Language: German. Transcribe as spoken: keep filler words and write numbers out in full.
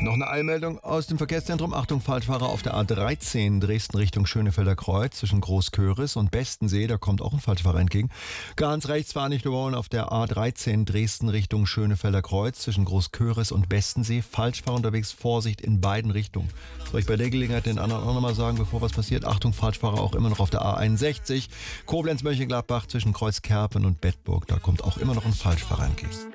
Noch eine Eilmeldung aus dem Verkehrszentrum. Achtung, Falschfahrer auf der A dreizehn Dresden Richtung Schönefelder Kreuz zwischen Großköris und Bestensee. Da kommt auch ein Falschfahrer entgegen. Ganz rechts fahren nicht überholen auf der A dreizehn Dresden Richtung Schönefelder Kreuz zwischen Großköris und Bestensee. Falschfahrer unterwegs, Vorsicht in beiden Richtungen. Soll ich bei der Gelegenheit den anderen auch nochmal sagen, bevor was passiert? Achtung, Falschfahrer auch immer noch auf der A einundsechzig. Koblenz-Mönchengladbach zwischen Kreuzkerpen und Bedburg. Da kommt auch immer noch ein Falschfahrer entgegen.